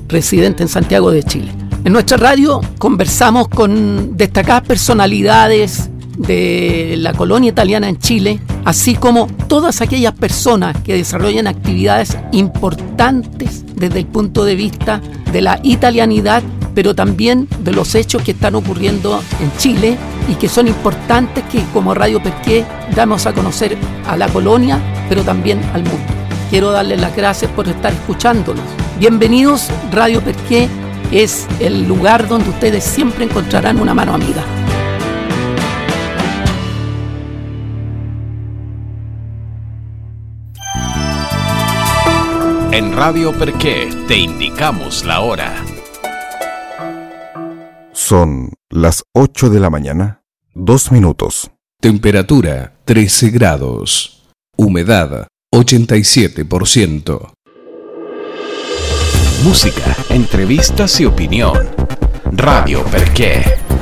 residente en Santiago de Chile. En nuestra radio conversamos con destacadas personalidades de la colonia italiana en Chile, así como todas aquellas personas que desarrollan actividades importantes desde el punto de vista de la italianidad, pero también de los hechos que están ocurriendo en Chile y que son importantes, que como Radio Perqué damos a conocer a la colonia, pero también al mundo. Quiero darles las gracias por estar escuchándonos. Bienvenidos. Radio Perqué es el lugar donde ustedes siempre encontrarán una mano amiga. En Radio Perqué te indicamos la hora. Son las 8 de la mañana, 2 minutos. Temperatura 13 grados. Humedad 87%. Música, entrevistas y opinión. Radio Perqué.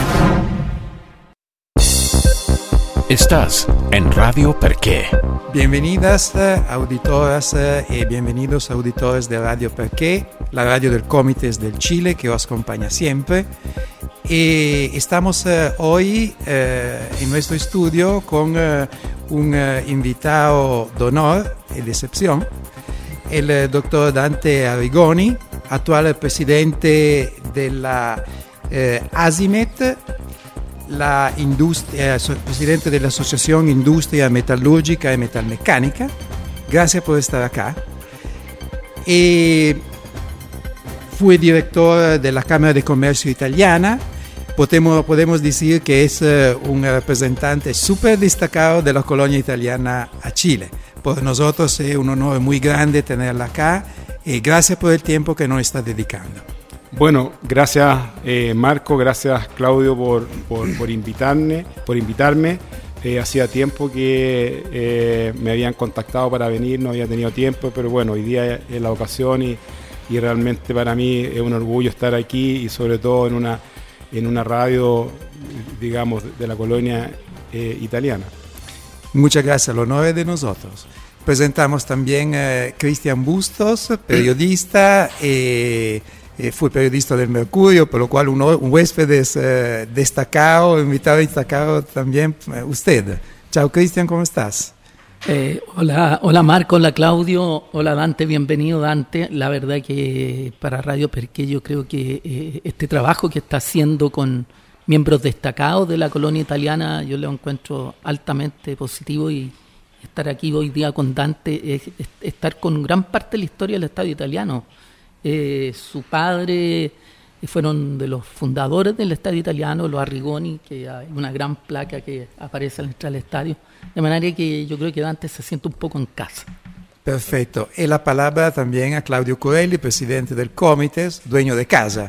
Estás en Radio Perqué. Bienvenidas auditoras y bienvenidos auditores de Radio Perqué, la radio del Comités del Chile que os acompaña siempre. Y estamos hoy en nuestro estudio con un invitado de honor y de excepción, el doctor Dante Arrigoni, actual presidente de la ASIMET, presidente de la Asociación Industria Metalúrgica y Metalmecánica. Gracias por estar acá. Fue director de la Cámara de Comercio Italiana. Podemos decir que es un representante súper destacado de la colonia italiana a Chile. Por nosotros es un honor muy grande tenerla acá y gracias por el tiempo que nos está dedicando. Bueno, gracias Marco, gracias Claudio por invitarme. Hacía tiempo que me habían contactado para venir, no había tenido tiempo, pero bueno, hoy día es la ocasión y realmente para mí es un orgullo estar aquí y sobre todo en una radio, digamos, de la colonia italiana. Muchas gracias, el honor es de nosotros. Presentamos también a Cristian Bustos, periodista, fue periodista del Mercurio, por lo cual un huésped destacado, invitado destacado también usted. Chao Cristian, ¿cómo estás? Hola Marco, hola Claudio, hola Dante, bienvenido Dante. La verdad que para Radio Perqué yo creo que este trabajo que está haciendo con miembros destacados de la colonia italiana yo lo encuentro altamente positivo, y estar aquí hoy día con Dante es estar con gran parte de la historia del Estado italiano. Su padre fueron de los fundadores del Estadio Italiano, los Arrigoni, que hay una gran placa que aparece al entrar al estadio, de manera que yo creo que Dante se siente un poco en casa. Perfecto. Y la palabra también a Claudio Curelli, presidente del Comités, dueño de casa.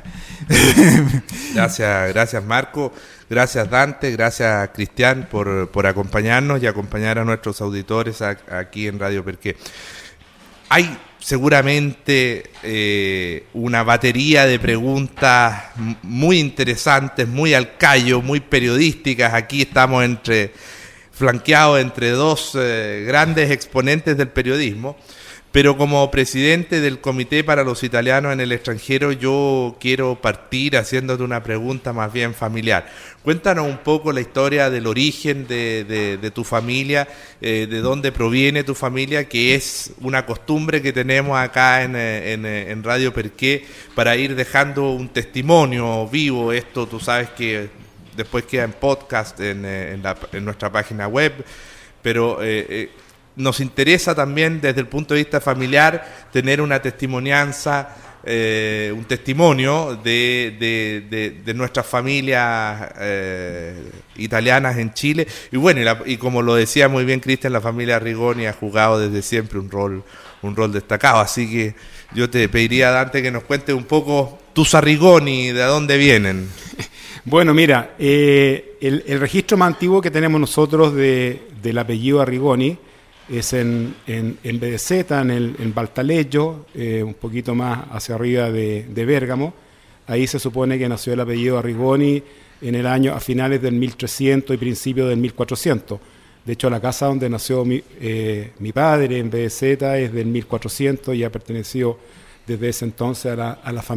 Gracias Marco, gracias Dante, gracias Cristian por acompañarnos y acompañar a nuestros auditores aquí en Radio Perqué. Hay seguramente una batería de preguntas muy interesantes, muy al callo, muy periodísticas. Aquí estamos flanqueados entre dos grandes exponentes del periodismo, pero como presidente del Comité para los Italianos en el Extranjero, yo quiero partir haciéndote una pregunta más bien familiar. Cuéntanos un poco la historia del origen de tu familia, de dónde proviene tu familia, que es una costumbre que tenemos acá en Radio Perqué para ir dejando un testimonio vivo. Esto tú sabes que después queda en podcast en nuestra página web, pero nos interesa también desde el punto de vista familiar tener una testimonianza, un testimonio de nuestras familias italianas en Chile. Y bueno, y como lo decía muy bien Cristian, la familia Arrigoni ha jugado desde siempre un rol destacado. Así que yo te pediría, Dante, que nos cuentes un poco tus Arrigoni, de dónde vienen. Bueno, mira, el registro más antiguo que tenemos nosotros del apellido Arrigoni es en BDZ, en Valtaleggio, un poquito más hacia arriba de Bérgamo. Ahí se supone que nació el apellido Arrigoni a finales del 1300 y principios del 1400. De hecho, la casa donde nació mi padre en BDZ es del 1400 y ha pertenecido desde ese entonces a la familia